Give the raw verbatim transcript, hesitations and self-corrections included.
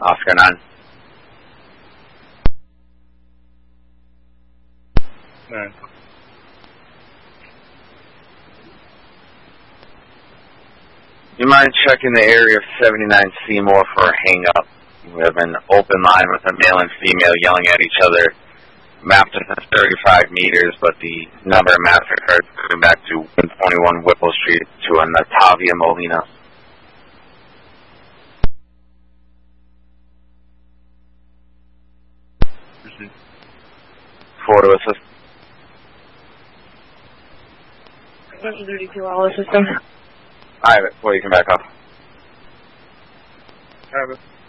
Oscar nine. Nine. You mind checking the area of seventy-nine Seymour for a hang-up? We have an open line with a male and female yelling at each other. Mapped at thirty-five meters, but the number of MasterCards going back to one twenty-one Whipple Street to a Natavia Molina. Four to assist. one thirty-two, all assist them. I have it. Well, you can back off. Have it.